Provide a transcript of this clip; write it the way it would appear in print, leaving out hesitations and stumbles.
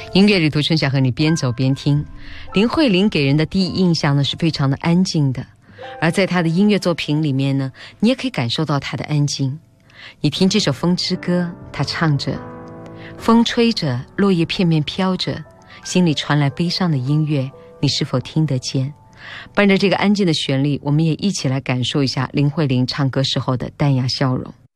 音乐旅途，春晓和你边走边听。林慧玲给人的第一印象呢是非常的安静的，而在她的音乐作品里面呢，你也可以感受到她的安静。你听这首《风之歌》，她唱着，风吹着，落叶片面飘着，心里传来悲伤的音乐，你是否听得见？伴着这个安静的旋律，我们也一起来感受一下林慧玲唱歌时候的淡雅笑容。